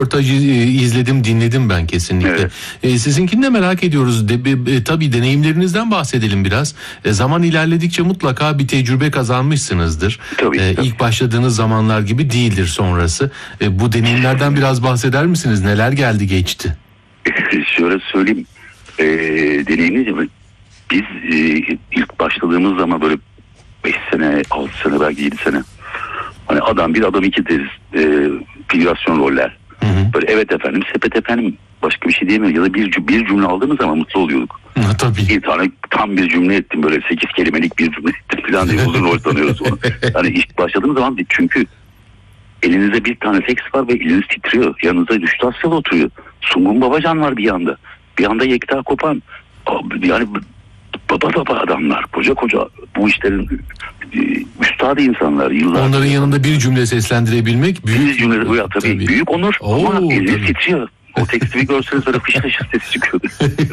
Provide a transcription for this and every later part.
röportajı izledim, dinledim ben kesinlikle. Evet. Sizinkini de merak ediyoruz. Tabii deneyimlerinizden bahsedelim biraz. Zaman ilerledikçe mutlaka bir tecrübe kazanmışsınızdır. Tabii. İlk başladığınız zamanlar gibi değildir sonrası. Bu deneyimlerden biraz bahseder misiniz? Neler geldi geçti? Şöyle söyleyeyim. Deneyimli biz ilk başladığımız zaman böyle 5 sene, 6 sene, belki 7 sene. Hani adam bir, adam iki deriz. Figürasyon roller. Böyle evet efendim, sepet efendim, başka bir şey diyemiyorum. Ya da bir cümle aldığımız zaman mutlu oluyorduk. Tabii. Bir tane tam bir cümle ettim, böyle 8 kelimelik bir cümle ettim falan diye uzun rol tanıyoruz onu. Hani ilk başladığımız zaman çünkü elinizde bir tane tekst var ve eliniz titriyor. Yanınızda Rüştü Asyalı oturuyor. Sungun Babacan var bir yanda. Bir yanda Yekta Kopan. Yani baba adamlar. Koca bu işlerin üstadı insanlar. Yıllar. Onların yanında bir cümle seslendirebilmek büyük. Bir cümle tabii. Büyük onur. Ama eliniz titriyor. O teksti bir görseniz böyle fışır fışır sesi çıkıyordu.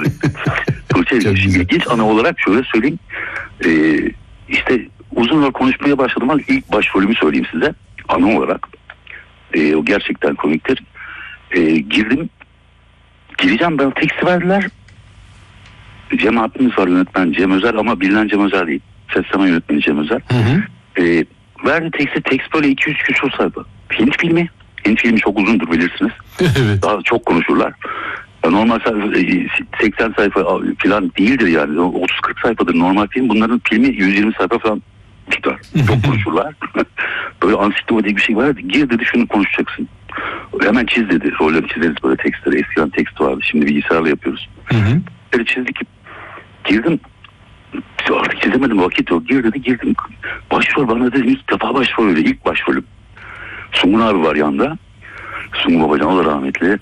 İlginç ana olarak şöyle söyleyeyim. İşte uzun rol konuşmaya başladım ama ilk başrolümü söyleyeyim size. Ana olarak. O gerçekten komiktir. Gireceğim, ben teksti verdiler. Cem abimiz var, yönetmen Cem Özer, ama bilinen Cem Özer değil. Sesleme yönetmeni Cem Özer. Verdi tekst böyle 200 küsur sayfa. Hint filmi çok uzundur, bilirsiniz. Evet. Daha çok konuşurlar. Normal 80 sayfa falan değildir yani. 30-40 sayfadır normal film. Bunların filmi 120 sayfa falan tutar. Çok konuşurlar. Böyle ansiklopedik bir şey var. Gir dedi, şunu konuşacaksın. Hemen çiz dedi. Rolleri çizeriz böyle tekstleri. Eskiden tekst vardı. Şimdi bilgisayarla yapıyoruz. Böyle çizdik. Girdim. Artık çizemedim, vakit yok. Girdim. Başrol bana dedi. İlk defa başrol öyle. İlk başrolüm. Sungun abi var yanında. Sungun Babacan, o da rahmetli.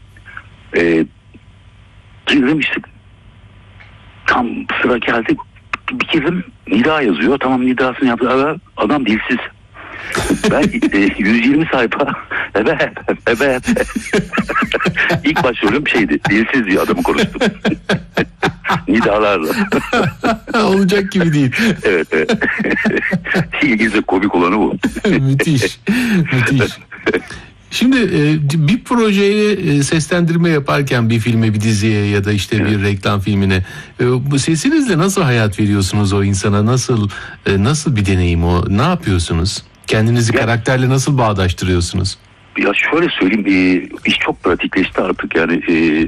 Girdim işte. Tam sıra geldi. Bir girdim. Nida yazıyor. Tamam, nidasını yaptı. Adam dilsiz. Ben 120 sayfa evet. İlk başrolüm şeydi. Dilsiz diye adamı konuştum. Nidalarla. Olacak gibi değil. Evet. İlginç, komik olanı bu. Müthiş. Şimdi bir projeye seslendirme yaparken, bir filme, bir diziye ya da işte bir reklam filmine, bu sesinizle nasıl hayat veriyorsunuz o insana? Nasıl bir deneyim o? Ne yapıyorsunuz? Kendinizi karakterle nasıl bağdaştırıyorsunuz? Ya şöyle söyleyeyim, iş çok pratikleşti artık yani.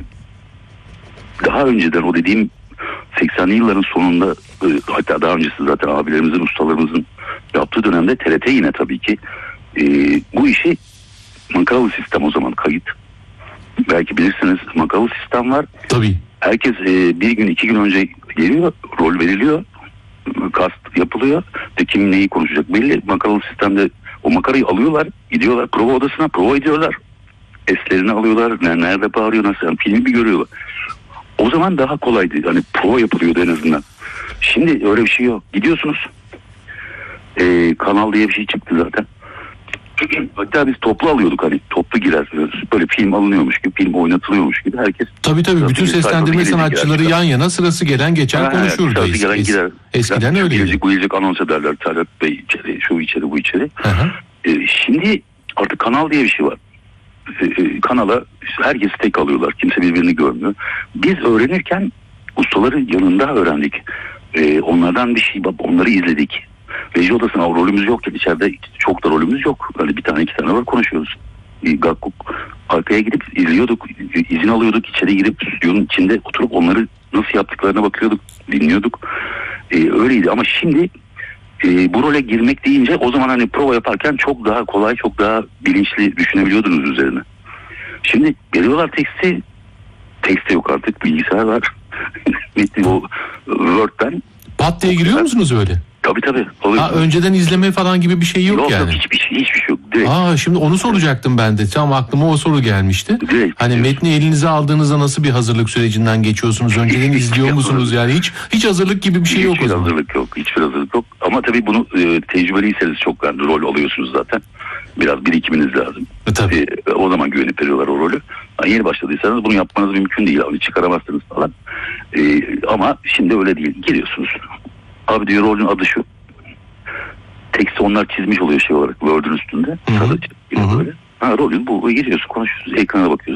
Daha önceden o dediğim 80'li yılların sonunda, hatta daha öncesi zaten abilerimizin, ustalarımızın yaptığı dönemde TRT yine tabii ki bu işi makaralı sistem, o zaman kayıt. Belki bilirsiniz, makaralı sistem var. Tabii. Herkes bir gün 2 gün önce geliyor, rol veriliyor, kast yapılıyor ve kim neyi konuşacak belli. Makaralı sistemde o makarayı alıyorlar, gidiyorlar prova odasına, prova ediyorlar. Eslerini alıyorlar, nerede bağırıyor, nasıl, yani filmi bir görüyorlar. O zaman daha kolaydı, hani prova yapılıyordu en azından. Şimdi öyle bir şey yok. Gidiyorsunuz, kanal diye bir şey çıktı zaten. Hatta biz toplu alıyorduk, hani toplu girer, böyle film alınıyormuş gibi, film oynatılıyormuş gibi herkes. Tabii bütün seslendirme sanatçıları yan yana, sırası gelen geçen konuşurdu. Eskiden öyleydi. Bu gelecek anons ederler, Talat Bey içeri, şu içeri, bu içeri. Şimdi artık kanal diye bir şey var. Kanala herkesi tek alıyorlar, kimse birbirini görmüyor. Biz öğrenirken ustaların yanında öğrendik. Onlardan bir şey, onları izledik. Reji odasına rolümüz yokken, içeride çok da rolümüz yok. Böyle bir tane 2 tane var, konuşuyoruz. Gakkuk arkaya gidip izliyorduk, izin alıyorduk, içeri girip stüdyonun içinde oturup onları nasıl yaptıklarına bakıyorduk, dinliyorduk. Öyleydi ama şimdi bu role girmek deyince, o zaman hani prova yaparken çok daha kolay, çok daha bilinçli düşünebiliyordunuz üzerine. Şimdi geliyorlar tekste yok artık, bilgisayar var. O Word'den. Pat diye giriyor musunuz öyle? Tabii. Önceden izleme falan gibi bir şey yok yani. Yok, hiçbir şey yok. Direkt. Şimdi onu soracaktım ben de. Tam aklıma o soru gelmişti. Direkt. Hani metni elinize aldığınızda nasıl bir hazırlık sürecinden geçiyorsunuz? Önceden izliyor musunuz yani? Hiç hazırlık gibi bir şey yok o zaman. Hiçbir hazırlık yok. Ama tabii bunu tecrübeliyseniz çok, yani rol alıyorsunuz zaten. Biraz birikiminiz lazım. Tabii. O zaman güvenip veriyorlar o rolü. Yani yeni başladıysanız bunu yapmanız mümkün değil. Hani çıkaramazsınız falan. Ama şimdi öyle değil. Giriyorsunuz. Abi diyor, rolün adı şu. Teksti onlar çizmiş oluyor şey olarak, Word'ün üstünde. Böyle. Rolün bu. Gidiyorsun, konuşuyorsun, ekrana bakıyorsun.